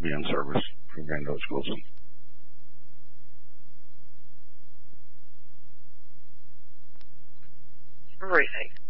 be in service for Grand Village School Zone. Terrific.